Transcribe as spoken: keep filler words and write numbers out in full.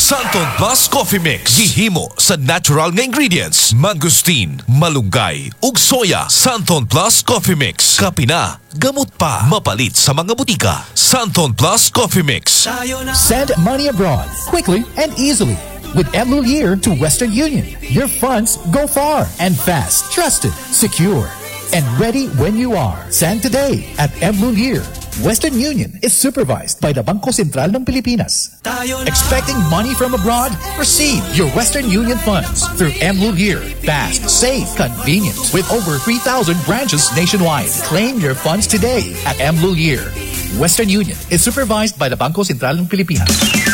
Santon Plus Coffee Mix. Gihimo sa natural nga ingredients. Mangustin, malunggay, ug soya. Santon Plus Coffee Mix. Kape na, gamot pa. Mapalit sa mga butika. Santon Plus Coffee Mix. Send money abroad quickly and easily with Emlulier to Western Union. Your funds go far and fast, trusted, secure, and ready when you are. Send today at Emlulier. Western Union is supervised by the Bangko Sentral ng Pilipinas. Expecting money from abroad? Receive your Western Union funds through Emlulier. Fast, safe, convenient, with over three thousand branches nationwide. Claim your funds today at Emlulier. Western Union is supervised by the Bangko Sentral ng Pilipinas.